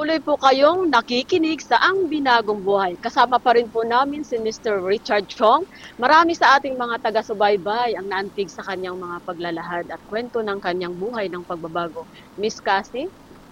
Patuloy po kayong nakikinig sa Ang Binagong Buhay. Kasama pa rin po namin si Mr. Richard Chong. Marami sa ating mga taga-subaybay ang naantig sa kanyang mga paglalahad at kwento ng kanyang buhay ng pagbabago. Miss Cassie?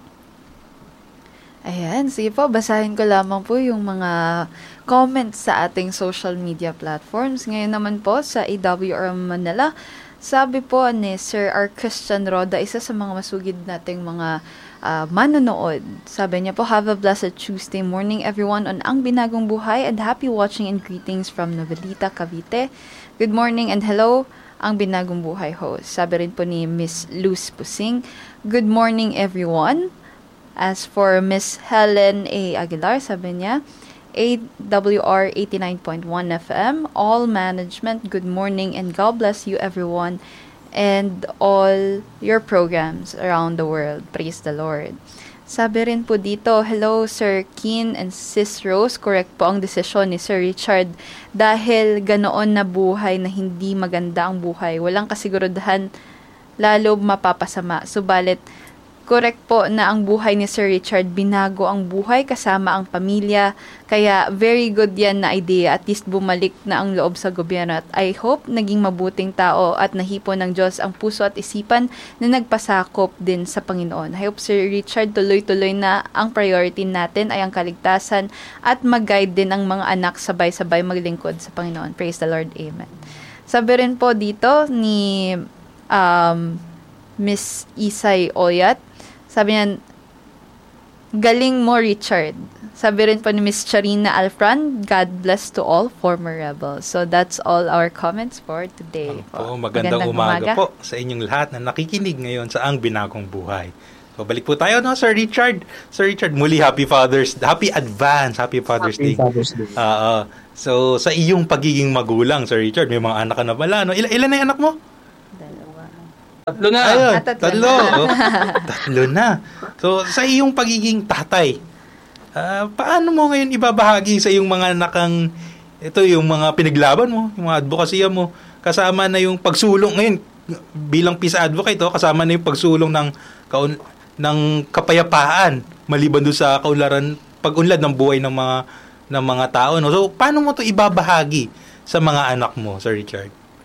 Ayan, sige po, basahin ko lamang po yung mga comments sa ating social media platforms. Ngayon naman po sa AWR Manila, sabi po ni Sir R. Christian Roda, isa sa mga masugid nating mga manonood. Sabi niya po, have a blessed Tuesday morning everyone on Ang Binagong Buhay and happy watching and greetings from Novelita, Cavite. Good morning and hello, Ang Binagong Buhay host. Sabi rin po ni Miss Luz Pusing, good morning everyone. As for Miss Helen A. Aguilar, sabi niya, AWR 89.1 FM, all management, good morning and God bless you everyone and all your programs around the world. Praise the Lord. Sabi rin po dito, hello Sir Keen and Sis Rose, correct po ang desisyon ni Sir Richard dahil ganoon na buhay na hindi maganda ang buhay. Walang kasigurudahan, lalo mapapasama. Subalit, correct po na ang buhay ni Sir Richard, binago ang buhay kasama ang pamilya. Kaya very good yan na idea. At least bumalik na ang loob sa gobyerno. At I hope naging mabuting tao at nahipon ng Diyos ang puso at isipan na nagpasakop din sa Panginoon. I hope Sir Richard tuloy-tuloy na ang priority natin ay ang kaligtasan at mag-guide din ang mga anak sabay-sabay maglingkod sa Panginoon. Praise the Lord. Amen. Sabi rin po dito ni Miss Isay Oyat, sabi niya, galing mo Richard. Sabi rin po ni Miss Charina Alfran, God bless to all former rebels. So that's all our comments for today. Magandang umaga po sa inyong lahat na nakikinig ngayon sa Ang Binagong Buhay. So balik po tayo, no, Sir Richard. Sir Richard, muli happy Father's Day. Happy Father's Day. So sa iyong pagiging magulang, Sir Richard, may mga anak ka na pala, no? Ilan na yung anak mo? Tatlo na. Ayun, tatlo. Tatlo na. So, sa iyong pagiging tatay, paano mo ngayon ibabahagi sa iyong mga nakang, ito yung mga pinaglaban mo, yung mga advokasya mo, kasama na yung pagsulong ngayon, bilang peace advocate, kasama na yung pagsulong ng kapayapaan, maliban doon sa pag-unlad ng buhay ng mga tao. No? So, paano mo to ibabahagi sa mga anak mo, Sir Richard?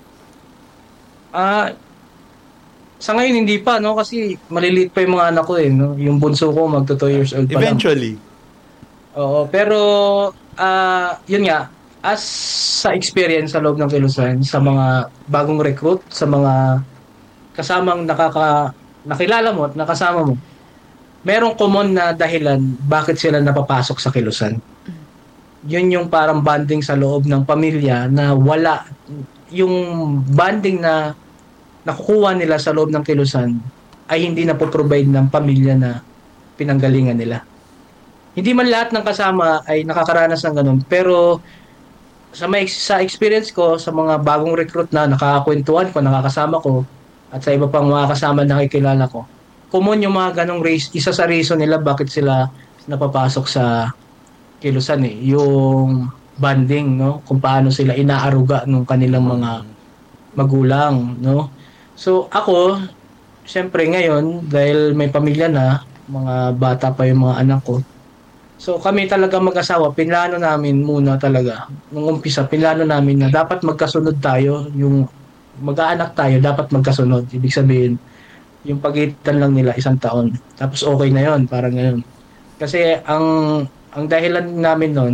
Sa ngayon hindi pa, no, kasi maliliit pa yung mga anak ko, no. Yung bunso ko magto 2 years old pa eventually lang. Oo, pero yun nga, as sa experience sa loob ng Kilusan, sa mga bagong recruit, sa mga kasamang nakilala mo at nakasama mo, merong common na dahilan bakit sila napapasok sa Kilusan. Yun yung parang bonding sa loob ng pamilya na wala yung bonding na nakukuha nila sa loob ng Kilusan ay hindi na po-provide ng pamilya na pinanggalingan nila. Hindi man lahat ng kasama ay nakakaranas ng ganun, pero sa experience ko, sa mga bagong recruit na nakakakwentuhan ko, nakakasama ko, at sa iba pang mga kasama na nakikilala ko, common yung mga ganong race, isa sa reason nila bakit sila napapasok sa Kilusan yung bonding, no? Kung paano sila inaaruga ng kanilang mga magulang, no? So ako, syempre ngayon, dahil may pamilya na, mga bata pa yung mga anak ko, so kami talaga mag-asawa, pinlano namin muna talaga, nung umpisa, pinlano namin na dapat magkasunod tayo, yung mag-aanak tayo, dapat magkasunod. Ibig sabihin, yung pagitan lang nila 1 taon. Tapos okay na yon, parang ngayon. Kasi ang dahilan namin nun,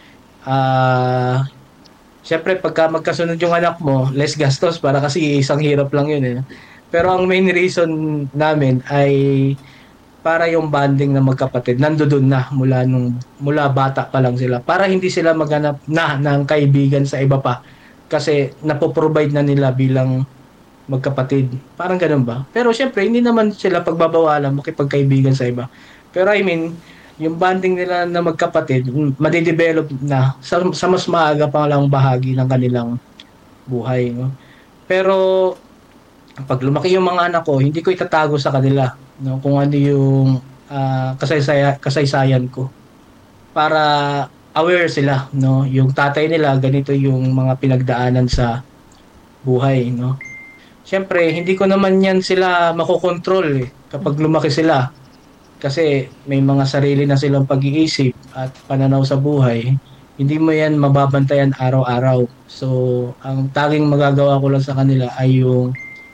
siyempre, pagka magkasunod yung anak mo, less gastos para kasi isang hirap lang yun. Pero ang main reason namin ay para yung bonding na magkapatid, nandoon na mula bata pa lang sila. Para hindi sila maghanap na ng kaibigan sa iba pa. Kasi napoprovide na nila bilang magkapatid. Parang ganun ba? Pero siyempre, hindi naman sila pagbabawalan makipagkaibigan sa iba. Pero I mean, yung bonding nila na magkapatid, madidevelop na sa mas maaga pa lang bahagi ng kanilang buhay. No? Pero, pag lumaki yung mga anak ko, hindi ko itatago sa kanila, no? Kung ano yung kasaysayan ko. Para aware sila, no? Yung tatay nila, ganito yung mga pinagdaanan sa buhay. No? Siyempre, hindi ko naman yan sila makokontrol kapag lumaki sila. kasi may mga sarili na silang pag-iisip at pananaw sa buhay. Hindi mo yan mababantayan araw-araw. So, ang tanging magagawa ko lang sa kanila ay yung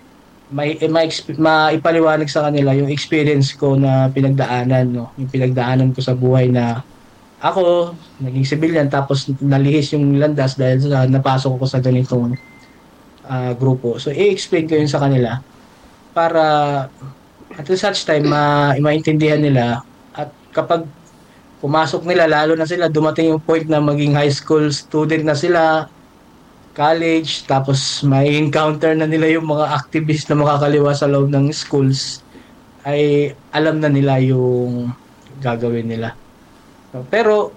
maipaliwanag sa kanila yung experience ko na pinagdaanan, no? Yung pinagdaanan ko sa buhay na ako, naging civilian, tapos nalihis yung landas dahil sa napasok ko sa ganitong grupo. So, i-explain ko yun sa kanila para at such time, maintindihan nila at kapag pumasok nila, lalo na sila, dumating yung point na maging high school student na sila, college, tapos may encounter na nila yung mga activists na makakaliwa sa loob ng schools, ay alam na nila yung gagawin nila. Pero,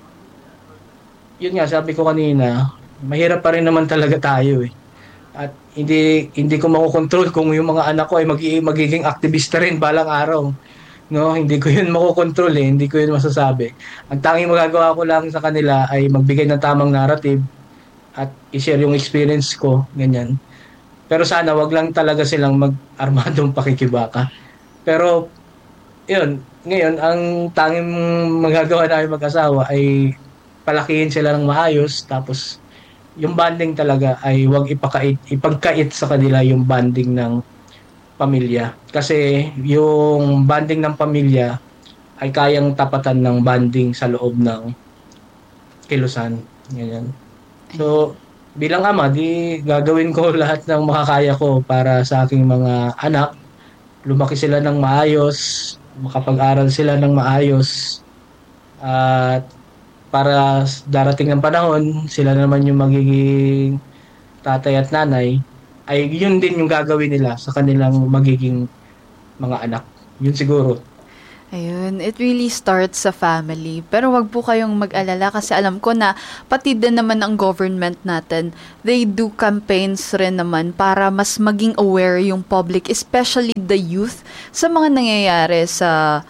yun nga, sabi ko kanina, mahirap pa rin naman talaga tayo eh. At hindi ko makokontrol kung yung mga anak ko ay magiging aktivista rin balang araw. No, hindi ko yun makokontrol eh, hindi ko yun masasabi. Ang tanging magagawa ko lang sa kanila ay magbigay ng tamang narrative at i-share yung experience ko, ganyan. Pero sana wag lang talaga silang mag-armadong pakikibaka. Pero yun, ngayon ang tanging magagawa namin mag-asawa ay palakihin sila ng maayos, tapos yung bonding talaga ay wag ipagkait sa kanila yung bonding ng pamilya. Kasi yung bonding ng pamilya ay kayang tapatan ng bonding sa loob ng kilusan. Ganyan. So, bilang ama, di gagawin ko lahat ng makakaya ko para sa aking mga anak. Lumaki sila ng maayos, makapag-aral sila ng maayos, at para darating ng panahon, sila naman yung magiging tatay at nanay, ay yun din yung gagawin nila sa kanilang magiging mga anak. Yun siguro. Ayun, it really starts sa family. Pero wag po kayong mag-alala kasi alam ko na pati din naman ang government natin, they do campaigns rin naman para mas maging aware yung public, especially the youth, sa mga nangyayari sa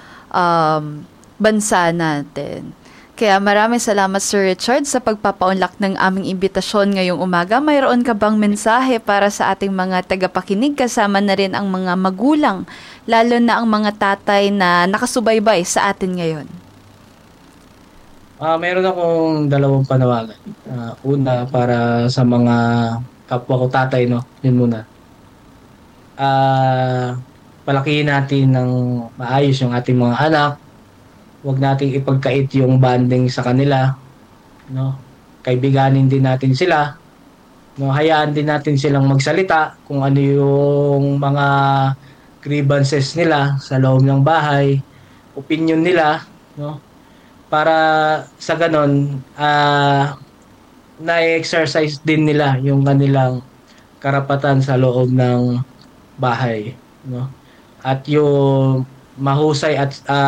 bansa natin. Kaya maraming salamat Sir Richard sa pagpapaunlak ng aming imbitasyon ngayong umaga. Mayroon ka bang mensahe para sa ating mga tagapakinig, kasama na rin ang mga magulang, lalo na ang mga tatay na nakasubaybay sa atin ngayon? Meron akong dalawang panawagan. Una, para sa mga kapwa ko tatay, no? Yun muna. Palakihin natin ng maayos yung ating mga anak. Huwag nating ipagkait yung bonding sa kanila, no? Kaibiganin din natin sila, no? Hayaan din natin silang magsalita kung ano yung mga grievances nila sa loob ng bahay, opinion nila, no? Para sa ganon, na-exercise din nila yung kanilang karapatan sa loob ng bahay, no? At yung mahusay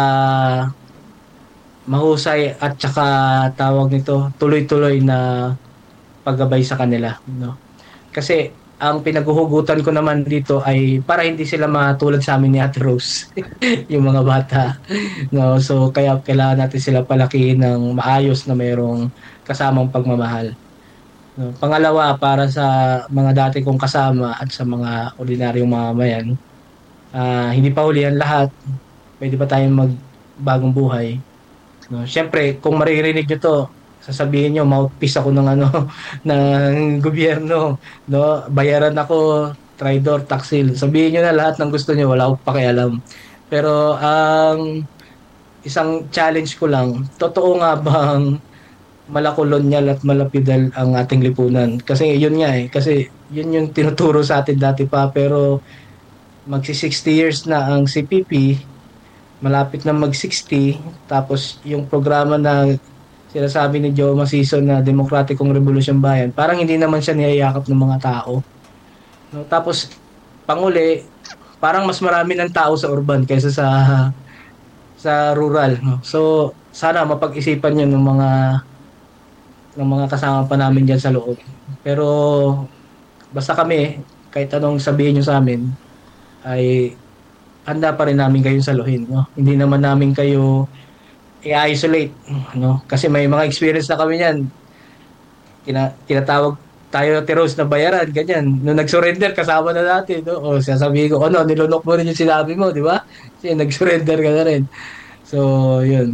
at saka tawag nito, tuloy-tuloy na paggabay sa kanila, no? Kasi ang pinaghuhugutan ko naman dito ay para hindi sila matulad sa amin ni Ate Rose, yung mga bata, no? So kaya kailangan natin sila palakihin ng maayos na mayroong kasamang pagmamahal, no? Pangalawa, para sa mga dati kong kasama at sa mga ordinaryong mamamayan, hindi pa huli ang lahat, pwede pa tayong magbagong buhay. No, siyempre, kung maririnig nyo to, sasabihin nyo, mouthpiece ako ng ng gobyerno, no? Bayaran ako, Tridor, Taksil. Sabihin nyo na lahat ng gusto nyo, wala akong pakialam. Pero ang isang challenge ko lang, totoo nga bang malakolonyal at malapidal ang ating lipunan? Kasi yun nga kasi yun yung tinuturo sa atin dati pa, pero magsi-60 years na ang CPP, malapit na mag-60, tapos yung programa na sinasabi ni Joe Masison na Demokratikong Revolusyon Bayan, parang hindi naman siya niyayakap ng mga tao. No? Tapos, panguli, parang mas marami ng tao sa urban kaysa sa rural. No? So, sana mapag-isipan yun ng mga kasama pa namin dyan sa loob. Pero, basta kami, kahit anong sabihin nyo sa amin, ay handa pa rin namin kayong saluhin, no? Hindi naman namin kayo i-isolate, no? Kasi may mga experience na kami niyan. Tinatawag tayo Rose na bayaran, ganyan. Nung nag-surrender, kasama na natin, no? O sasabihin ko, nilunok mo rin yung sinabi mo, di ba? Kasi nag-surrender ka na rin. So, yun.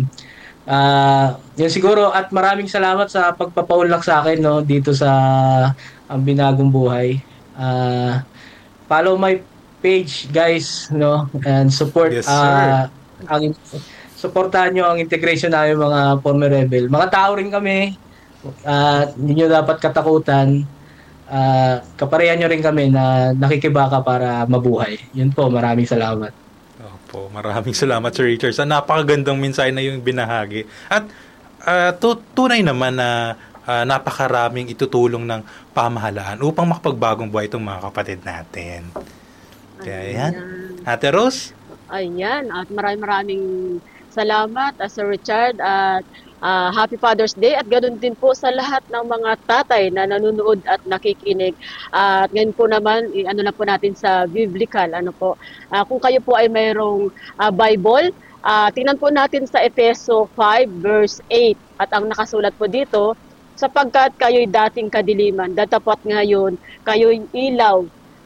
Yun siguro, at maraming salamat sa pagpapaunlak sa akin, no, dito sa Ang Binagong Buhay. Follow my page, guys, no, and support Yes, sir. supportahan nyo ang integration namin mga former rebel. Mga tao rin kami, hindi nyo dapat katakutan. Kaparehan nyo rin kami na nakikibaka para mabuhay. Yun po, maraming salamat. Opo, maraming salamat, Sir Richard. Sa napakagandang mensahe na yung binahagi. At tunay naman na napakaraming itutulong ng pamahalaan upang makapagbagong buhay itong mga kapatid natin. Kaya yan. Ate Rose? Ayan, at maraming salamat, Sir Richard, at Happy Father's Day, at ganoon din po sa lahat ng mga tatay na nanonood at nakikinig. At ngayon po naman, ano na po natin sa biblical, kung kayo po ay mayroong Bible, tingnan po natin sa Efeso 5 verse 8, at ang nakasulat po dito, sapagkat kayo'y dating kadiliman, datapot ngayon, kayo'y ilaw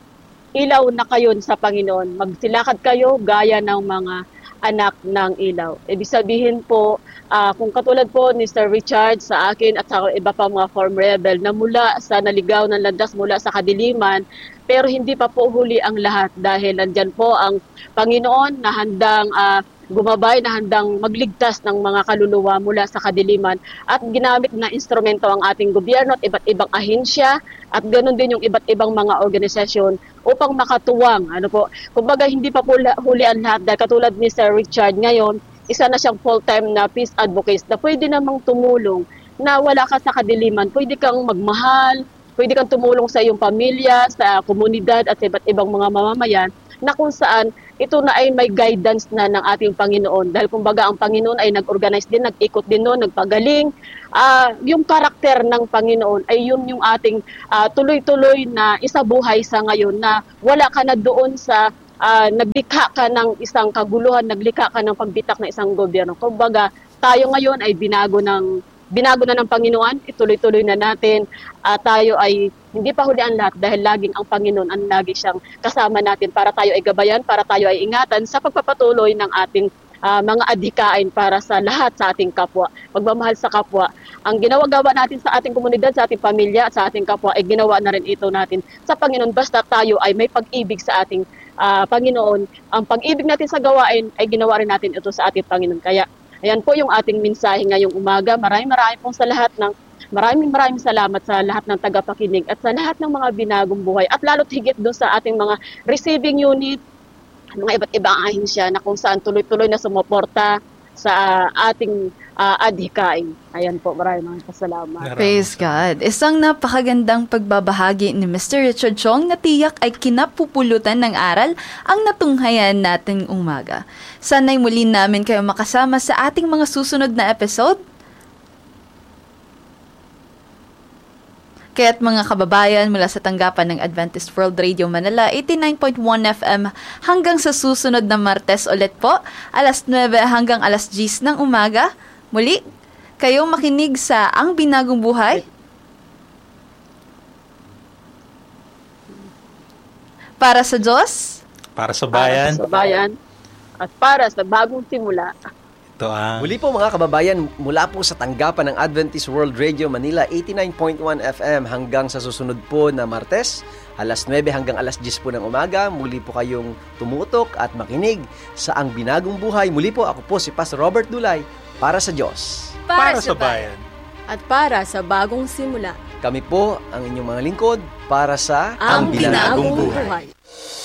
na kayo sa Panginoon. Magsilakad kayo gaya ng mga anak ng ilaw. Ibig sabihin po, kung katulad po ni Sir Richard sa akin at sa iba pa mga former rebel na mula sa naligaw ng landas, mula sa kadiliman, pero hindi pa po huli ang lahat dahil nandyan po ang Panginoon na handang gumabay, na handang magligtas ng mga kaluluwa mula sa kadiliman, at ginamit na instrumento ang ating gobyerno at iba't ibang ahensya at ganoon din yung iba't ibang mga organisasyon upang makatuwang. Kumbaga hindi pa po huli ang lahat dahil katulad ni Sir Richard ngayon, isa na siyang full-time na peace advocate na pwede namang tumulong na wala ka sa kadiliman, pwede kang magmahal, pwede kang tumulong sa iyong pamilya, sa komunidad at sa iba't ibang mga mamamayan na kung saan ito na ay may guidance na ng ating Panginoon. Dahil kumbaga ang Panginoon ay nag-organize din, nag-ikot din noon, nagpagaling. Yung karakter ng Panginoon ay yun yung ating tuloy-tuloy na isabuhay sa ngayon na wala ka na doon sa naglikha ka ng isang kaguluhan, naglikha ka ng pagbitak ng isang gobyerno. Kumbaga tayo ngayon ay binago na ng Panginoon, ituloy-tuloy na natin. Tayo ay hindi pa huli ang lahat dahil laging ang Panginoon ang lagi siyang kasama natin para tayo ay gabayan, para tayo ay ingatan sa pagpapatuloy ng ating mga adhikain para sa lahat sa ating kapwa. Pagmamahal sa kapwa. Ang ginawa-gawa natin sa ating komunidad, sa ating pamilya at sa ating kapwa ay ginawa na rin ito natin sa Panginoon basta tayo ay may pag-ibig sa ating Panginoon. Ang pag-ibig natin sa gawain ay ginawa rin natin ito sa ating Panginoon. Kaya ayan po yung ating mensahe ngayong umaga. Maraming pong sa lahat ng maraming salamat sa lahat ng tagapakinig at sa lahat ng mga binagong buhay at lalo't higit doon sa ating mga receiving unit, mga iba't ibang ahensya na kung saan tuloy-tuloy na sumuporta sa ating adhikain. Ayan po, maraming salamat. Praise God. Isang napakagandang pagbabahagi ni Mr. Richard Chong na tiyak ay kinapupulutan ng aral ang natunghayan nating umaga. Sana'y muli namin kayo makasama sa ating mga susunod na episode. Kaya't mga kababayan mula sa tanggapan ng Adventist World Radio Manila 89.1 FM hanggang sa susunod na Martes ulit po, alas 9 hanggang alas 10 ng umaga. Muli, kayong makinig sa Ang Binagong Buhay. Para sa Diyos. Para sa bayan. Para sa bayan. At para sa bagong simula. Muli po mga kababayan, mula po sa tanggapan ng Adventist World Radio Manila 89.1 FM hanggang sa susunod po na Martes, alas 9 hanggang alas 10 po ng umaga, muli po kayong tumutok at makinig sa Ang Binagong Buhay. Muli po, ako po si Pastor Robert Dulay, para sa Diyos. Para sa bayan. At para sa bagong simula. Kami po ang inyong mga lingkod para sa Ang Binagong Buhay.